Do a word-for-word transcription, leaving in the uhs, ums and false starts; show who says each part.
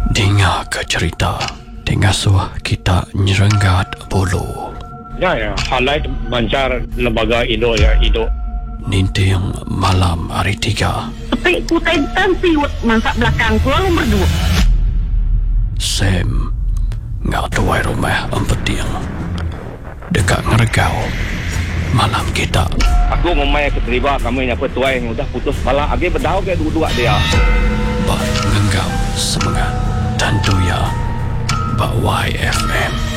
Speaker 1: Dengar ke cerita Tengasuh kita nyerenggat bulu.
Speaker 2: Ya, ya. Highlight bancar lembaga Indo ya, Indo.
Speaker 1: Ninting malam hari tiga.
Speaker 3: Tapi kutai tansi masak belakang ku lalu berdua.
Speaker 1: Sam ngak tuai rumah empeting. Dekat ngeregau malam kita.
Speaker 2: Aku memang keterima kami yang petuai yang udah putus malah agi berdau ke dua-dua dia.
Speaker 1: Bak ngenggam semangat dan doya Bak Y F M.